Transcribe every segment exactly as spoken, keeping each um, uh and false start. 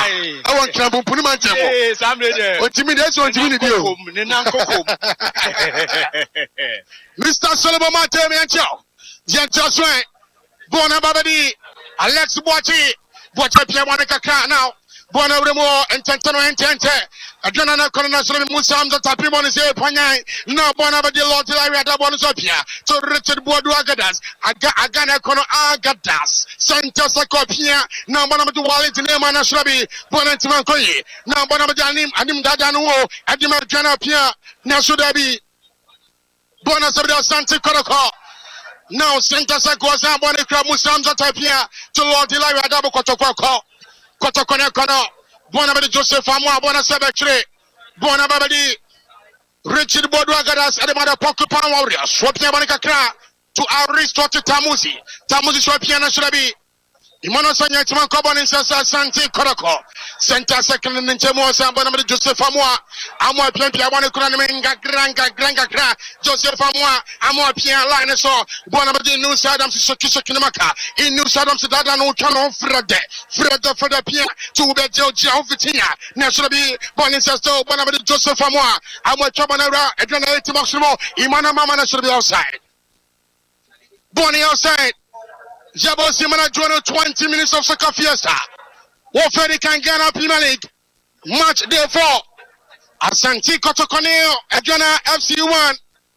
I want to put him on table. Yes, I'm ready. What you mean? That's what you mean. Mister Solomon Martin and Joe. Gentle Sway. Bona Babadi. Alex Boachi. Boachi Piamonica now. Bona Remo and Tentano and Tente. Adana Coronation Musam the Tapimon is a Panya. No Bonabadi Lord Ilaria Bonusopia. So Richard Boadu Agadas. Agana Kono Agadas. Santa Sacopia. Now Bonabadu Wallet in Emana Shrabi. Bonatiman Koye. Now Bonabadanim Adim Dadanu. Adima Janapia. Nasudabi. Bonasabia Santa Koroko. Now Santa Sacosa Bonica Musam the Tapia. To Lord Ilaria Dabo Kotoko. Kotokone Kono. Bonabadi Joseph Amwa, Bona Sabatre, Bonabadi, Richard Boduagadas, and the mother Pokupan warrior, Swapia Monica Kra to Aristotle Tamusi, Tamusi Swapiana Shrabi, Imano Sanya Timan Cobon in Sasa Santi Koroko, Santa Second in Temosa, Bonabadi Joseph Amwa, Amwa Pia Monica Granga Granga Kra, Joseph Amwa, Amwa Pia Linaso, Bonabadi New Sadam Sokisha Kinamaka, in New Sadam Sadana no Chano Frede, Frede for the Pia, to be Joe Vitina, National Bonisasto, Bonabadi Joseph Amwa, Amwa Chabanera, Edna Maximo, Imana Mama should be outside. Bonnie outside. Jabo Simana Jono twenty minutes of soccer fiesta. Woferi can get up Premier League. Match day four. Asante Kotokoneo, Adjana F C one.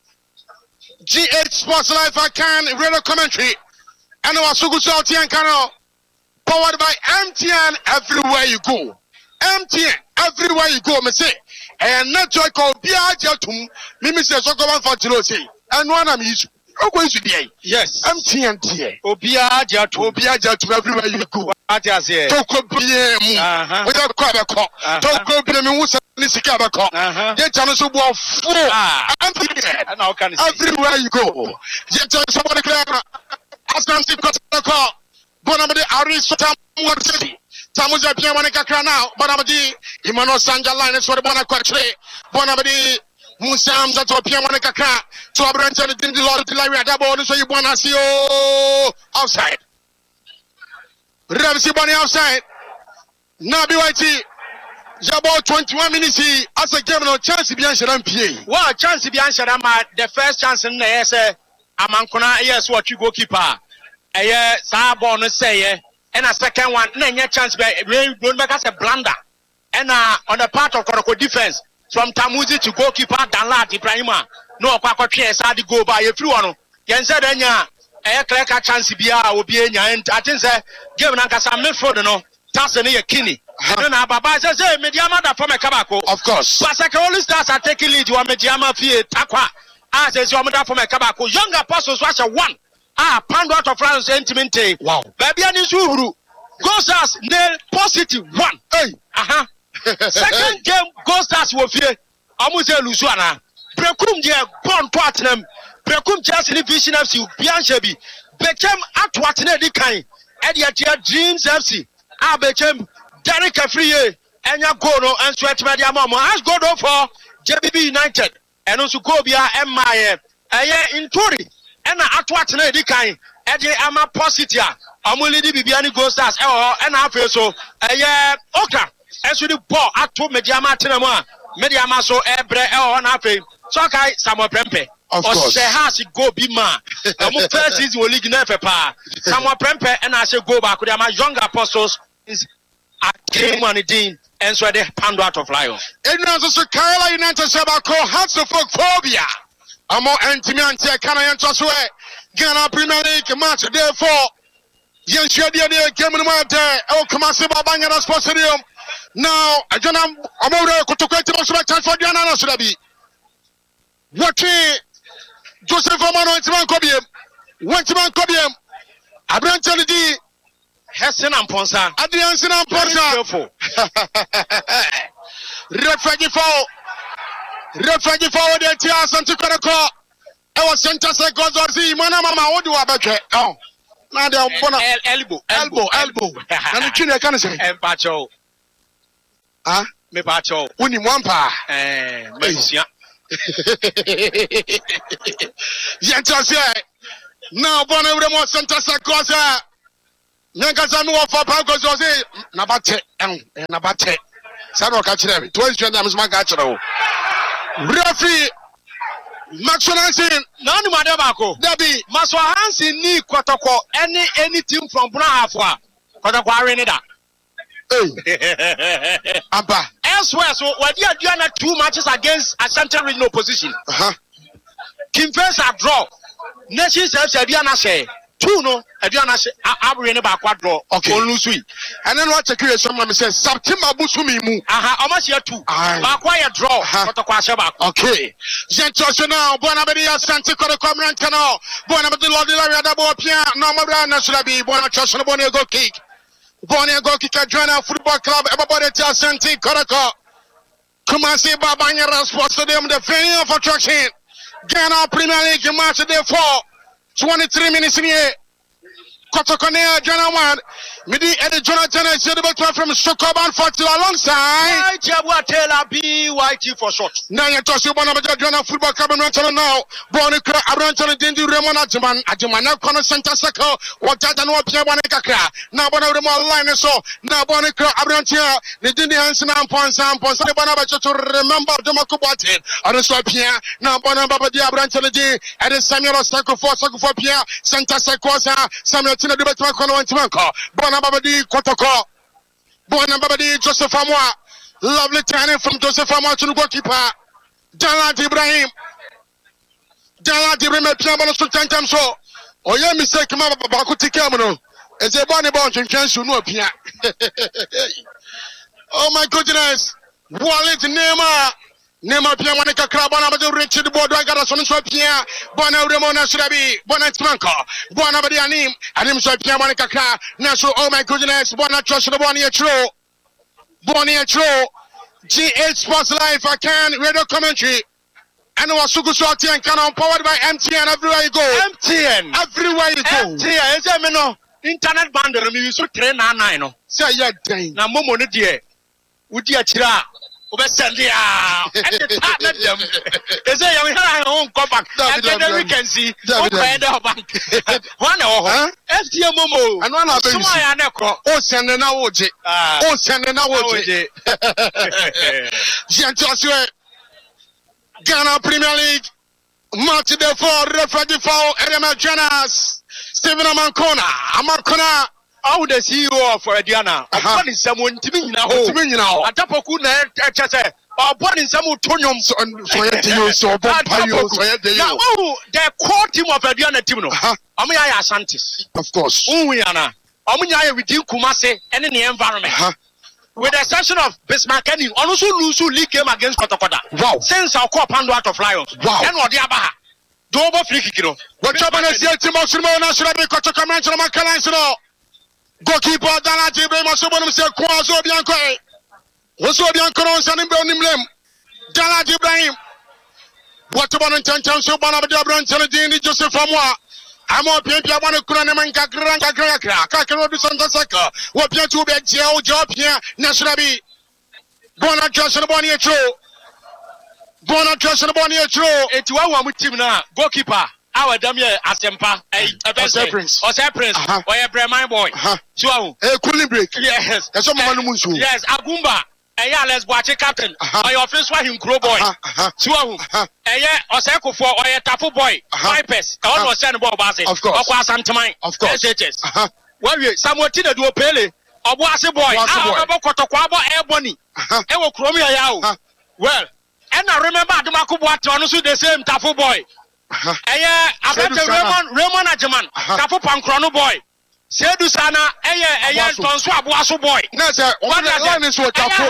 G H Sports Life I can radio commentary. And Wasugu Sauti and Kano. Powered by M T N everywhere you go. M T N everywhere you go, me say. And network of B R J Mimi says so go on for Jirosi. And one I'm used. Yes. M T N T. Obia Jatu. Obia Jatu everywhere you go. Atiase. Toko P M. Without Quabaco. Toko P M Musa Nisikabaco. Yet Janasu Bo full. M T N. Everywhere you go. Yet somebody clear. Asante Kotoko. Bonamadi Aristotle City. Tamuza Piamonica now. Bonamadi. Imano Sanja line is for the Bonaquatre. Bonamadi. Musam Zato Piamonica to a branch and the Lord Tilaria Dabo, so you want to see you outside. Ramsey Bonnie outside. Nabi Whitey. Jabo twenty-one minutes as a game no chance beyond Sharam P. What chance beyond Sharama? The first chance in the S A Amankona, yes, what you go keeper. A year, Sabon say, and a second one, no chance by don't make us a blunder. And uh, on the part of Koroko defense. From Tamuzi to goalkeeper Danlad Ibrahima. No, Quaco Chess had to go by a few one. Yen said, Enya, a clear chance Bia will be in and I think that given Ankasa Milford, no, Tassania Kinney. I don't know, Baba says, Mediama from a Cabaco. Of course. But all the stars are taking lead. You are Mediama Fie Takwa. As a Yamada from a Cabaco. Young apostles watch a one. Ah, pound out of France sentimente. Wow. Babian is Uru. Goes us nail positive one. Hey, aha. Second game, Ghost Stars will fear. Amuze Luzuana. Prekum je bon Tottenham. Prekum Chelsea Division F C. Bianchebi. Became at Watne Dikai. Ediatia Dreams F C. Ah, became Derek Afriye. Enya Gono and Sweat Media Mama. Has go for J B B United. And also Gobia M I M. Aye in Tori. And at Watne Dikai. Eddie Ama Positia. Amuli di Bibiani Ghost Stars. Oh, and after so. Aye, Oka. As we do ball at two Mediama Tenema, Mediama so ebre on afe. So kai Samuel Prempe. Of course. Or has go be ma. The first season will league never pa. Samuel Prempe and I say go back with my young apostles is at King Dean and so they pound out of lion. And also Carolina United Sabako has a folk phobia. A more anti-mantia can I enter so Ghana Premier League match therefore. Yes, you're the game in the matter. Oh, come on, Bangana Sports Stadium. Now, I don't know. I'm over there to get the chance for Diana Sulabi. What Joseph Amano, it's man Cobium. Went man Cobium. I bring to the Hessen and Ponsa. Adrian and Ponsa. Refugee fall. Refugee forward the Tias and Tukarako. I was sent to say, God, Mana Mama, what do I bet? Oh. Now they are elbow, elbow, elbow. And the chin I can't say. And Pacho. Ah, me Pacho. Only one pa. Eh, Messia. Yes, now, Bonner Remo Santa Sacosa. Nyanka me wa fa pa ko so say na bate en na bate. Say no ka kire me. To ensure na me so ma ka kire o. Referee Maxwell Hansen, none of Madabako. Debbie, Maxwell Hansen need Kotoko any any team from Brahafwa. Kotoko Arenada. Hey, Abba. Elsewhere, so what you are doing two matches against a central regional position. Uh huh. Kim First a draw. Nations have said, Diana say, two no, Diana say, Abraham quadro, okay, on Lusui. And then what the curious someone says, September Busumi, aha, almost here two. Acquire draw, Kotoko. Okay. Gentle now, Bonabedia Santi Command Canal, Bonabadi Lodi Laria Dabo Pia, Namara Nasulabi, Bonachos and Bonnie go kick. Bonnie go kick a Joanna Football Club, everybody tell Santi Koroko. Come and see Babanya Sports Stadium, the venue of attraction. Ghana Premier League match day four. twenty-three minutes in here. Kotokonea Jana one. Midi Eddie Jonathan is the back from Sokoban forty alongside Jabwa Taylor B Y T for short. Now you toss you one of the Jana Football Club and Ranchel now. Bonica Abranton Dindi Ramon Ajaman, Ajamana Corner Center Circle, what Jadan Wapia Wanaka. Now one of the more line so now Bonica Abrantia, the Dindi Hansen and Pons and Pons, the Bonabacha to remember the Makubatin. On the Swapia, now Bonababa Diabrantology, and the Samuel Sako for Sako for Pia, Santa Sakosa, Samuel Tina de Batmako and Timanko. Bonababadi Kotoko. Bonababadi Joseph Amwa. Lovely turning from Joseph Amwa to the goalkeeper. Dalat Ibrahim. Dalat Ibrahim Piamano Sultan so. Oh, yeah, mistake Mama Bakuti Kamano. It's a bonny bunch and chance to know Pia. Oh, my goodness. Wallet Nema. Nema Pia Monica Crabana, but the Richard Bordeaux got us on the Pia. Bona Ramona Surabi. Bona Timanko. Bona Badianim. And him so Pia Monica Car. National, oh my goodness. Bona Trust the Bonnie True. Bonnie True. G eight Sports Live. I can radio commentary. And was Sugu Swati and Canon powered by M T N everywhere you go. M T N. Everywhere you go. M T N. Is a meno. Internet bundle. Me so train na nine. Say yeah, dang. Na momo ne die. Udi achira. Obesendia. At the top let them. Is it you have your own come back. And then we can see. Okay, the bank. One oh. M T N momo. And one of them. So I aneko. Oh, send na oje. Oh, send na oje. Gentle Ghana Premier League match day four. Referee foul. Edema Jonas. Stephen Amankona. Amankona. How the C E O for Diana? What is someone to me now? To me now. Atapoku na chese. Or born in some tonyum so you so bad. Now, oh, the core team of Diana team no. Omiya Asantis. Of course. Uwiana. Omiya within Kumasi and in the environment. With the exception of Bismarck Kenny, also lose league game against Kotokoda. Wow. Since our core Pando out of Lions. Wow. And what the Abaha. Double free kick. What trouble is the team of Simona should be Kotoka to Macalanso. Goalkeeper Danati Ibrahim say Kwazo Bianco. What's what Bianco on San Ibrahim? Danati Ibrahim. What about intention so Banabia Brantelli Joseph Amwa? I'm up here, I want to Kuraman Kakranka Krakra, Kakaro Santa Saka, what you to be jail job here, Nationabi. Bona Josh and Bonnie True. Bona Josh and Bonnie True. It's one with team now, goalkeeper. Our Damia Asempa, a Ose Prince, Ose Prince, or a Bremen boy. So, a cooling break. Yes, that's someone who yes, Agumba. Yeah, let's watch a captain. I often saw him grow boy. So, yeah, Oseko for or a tafu boy. Vipers, almost send ball basket. Of course, of course, it is. Well, you somewhat to do a pele. Or was a boy. I have a Kotokwabo Ebony. I will chromia yao. Well, and I remember the Makubuat also the same tafu boy. Eh, I bet Raymond Raymond Ajaman, tafu pankrono boy. Sedu sana, eh, eh, don't swap was a boy. No, sir, what is what tafu?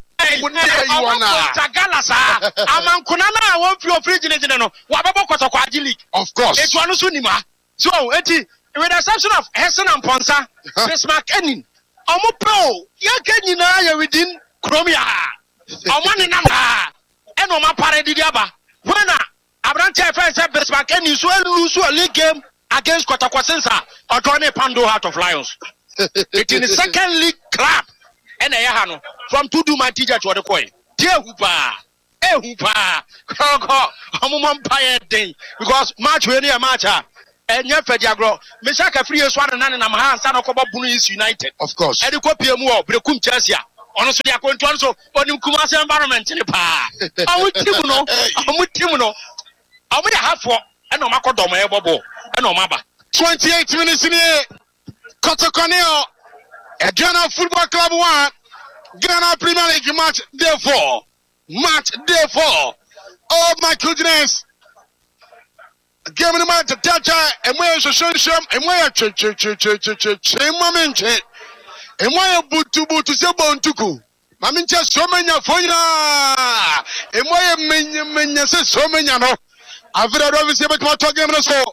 Aman Kunana won't feel free to know what about Kotokwaji League. Of course, it's one Sunima. So, Eti, with the exception of Hessen and Ponsa, Bismarck Kenning. Omo Yakenina within Chromia. Omani Namba. And Oma Paradiaba. When Abrante first said Bismarck Kenning so lose a league game against Kotakwasensa or Tony Pando out of Lions. It in the second league club. And a Yahano from Tudu my teacher to the coin. Dear Hoopa. Eh Hoopa. Kroko. Omum Pire Day. Because March when you match. Enya Fediagro, Meshaka Free Swan and Namha, San Okoba Bunis United. Of course. And the Copiamu, Brekum Chelsea. Honestly, I couldn't also on the Kumasi environment in the pa. I'm with Timuno, I'm with Timuno. I'm with a half for and no Macodoma, Bobo, and no Maba. twenty-eight minutes in here. Cotoconeo, a Ghana Football Club one, Ghana Premier League match day four. Match day four. Oh my goodness. Game in the match, Tata, and where is the sunshine, and where ch ch ch ch ch ch ch moment, and where Butu Butu Sebon Tuku. Mamin just so many for you, and where many says so many. I've read obviously about what talking about so.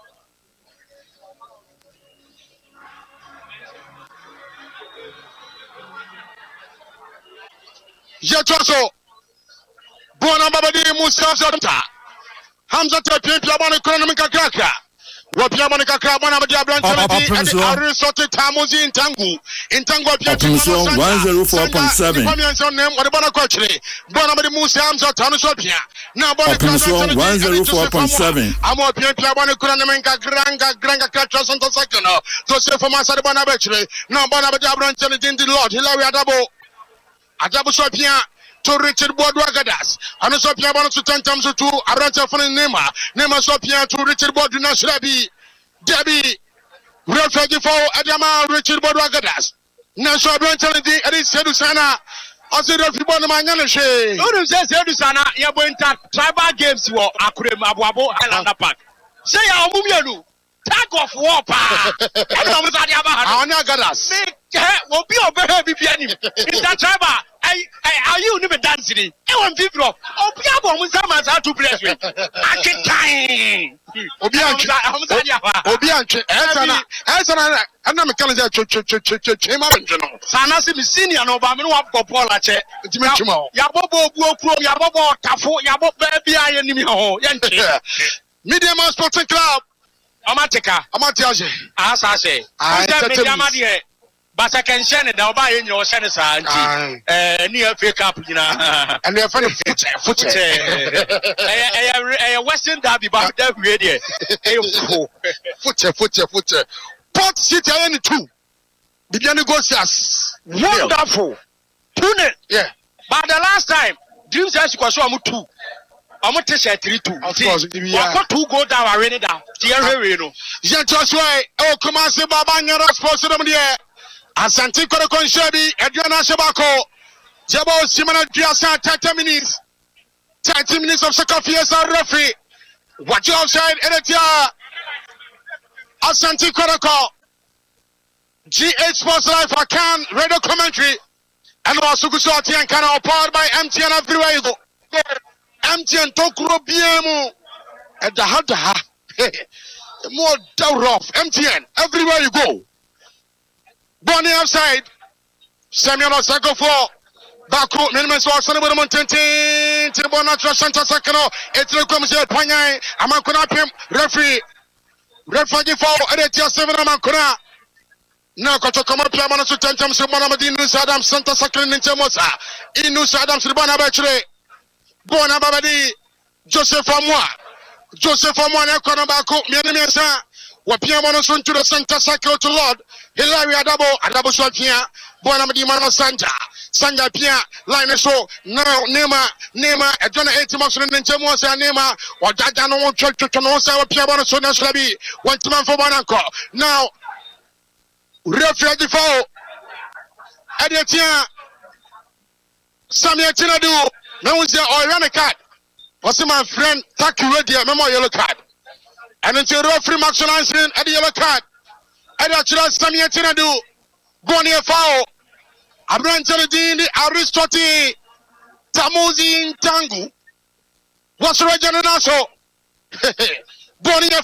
Yatoso Bona Babadi Musa Zota Hamza Pia Economic Kaka Wapiamonica Crabana Diablan and Aristotle Tamuzi in Tangu in Tango one zero four point seven. What about Coachly? Bonamadi Musa Hamza Tanusopia. Now one zero four point seven. I'm up here, Piabana Granga Granga Catcher Santa Sacono. So say for Massa Bonabetri. Now Bonabadiabran in the Lord, Hilary Adabo. Adabo Sopia. To Richard Boadwagadas, and a Sopia one to ten times to two, Aranta for Nema, Nema Sopia to Richard Boadunas Debbie, Debbie, Refugee for Adama, Richard Boadwagadas, National Brantality, Eddie Sedusana, also the people of Manganashe. Who says Sedusana, Yabuenta, tribal games were Akrem Abuabo, Highlander Park. Say our Mumianu, tag of war, pa. I know Gadas. Will be over heavy piano. Is that tribal? Are you never dancing? I want people. Oh, Piabo, Musamas are to bless me. I can time. Obianchi, Obianchi, Ansana, Ansana, and I'm a calendar to Sanasi, senior, no, but I'm not for Paula. Dimachimo, Yabobo, Yabo, Tafo, Yabo, baby, I am Medium Sporting Club, Amatica, Amatiaje, as I say, I said, but I can send it now by in your senator and near pick up, you know, and they're funny foot, a Western Derby, but they're ready. Foot, foot, foot, Port City, any two. Begin to go as wonderful. Tune yeah. But the last time, Dreams has got some two. I'm going to say three two. Of course, yeah. Got two go down, I ran it down. Yeah, just way. Oh, come on, say Baba, you're supposed to them here. Asante Koro Konshebi, Adriana Shabako, Jabo Simona Diasa, thirty minutes, thirty minutes of soccer fiesta referee. Watch your outside, Eretia, Asante Koro, G eight Sports Life, I can, radio commentary, and also Gusoti and Kana, powered by M T N everywhere you go. M T N Tokuro B M at the Hadaha, more down rough, M T N, everywhere you go. Bonnie outside. Samuel Osako for Baku. Minimum so Sanabo Montentin. Tibona Trasanta Sakano. Etro comes here. Panya. Amakuna Pim. Referee. Referee for Eretia Seven Amakuna. Now, got to come up. Piamano to ten times. Monamadi Adam Santa Sakran in Temosa. Inus Adam Sibana Batre. Bona Babadi. Joseph Amwa. Joseph Amwa. Ekona Baku. Mianimesa. Wapiamano soon to the Santa Sakro to Lord. Hilary Adabo, Adabo Sopia, Bonamadi Mano Sanja, Sanja Pia, Line Show, now Nema, Nema, a John eighty months in Temosa, Nema, or Dadano Church to Nosa, Piabano Sona Slabi, one man for Banako. Now, refugee for Adetia Samia Tinadu, no one's there or run a card. What's my friend Taki Redia, Memo yellow card. And until referee Maxon answering at the yellow card. I don't know Samia Tinadu, Bonnie Fowl, Abrantanadini, Aristotle, Tamuzi Tangu. What's the region also? Bonnie